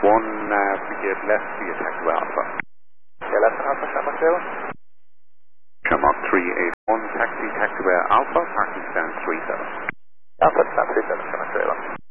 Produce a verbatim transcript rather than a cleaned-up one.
one, uh, forgive left via taxiway Alpha. Yeah, left and Alpha, Shamrock zero. Shamrock three eight one, taxi taxiway Alpha, parking stand three seven. Alpha, stand three seven, Shamrock zero.